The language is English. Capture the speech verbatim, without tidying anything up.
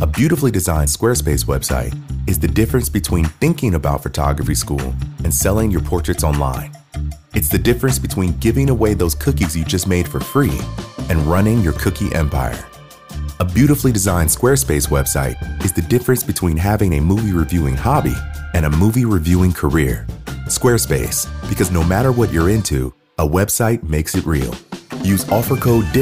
A beautifully designed Squarespace website is the difference between thinking about photography school and selling your portraits online. It's the difference between giving away those cookies you just made for free and running your cookie empire. A beautifully designed Squarespace website is the difference between having a movie reviewing hobby and a movie reviewing career. Squarespace, because no matter what you're into, a website makes it real. Use offer code D I